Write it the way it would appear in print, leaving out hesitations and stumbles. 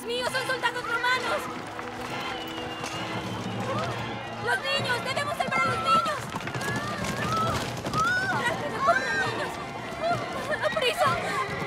mío! ¡Son soldados romanos! ¡Los niños! ¡Debemos salvar a los niños! ¡Rápido, corran, niños! ¡Prisa!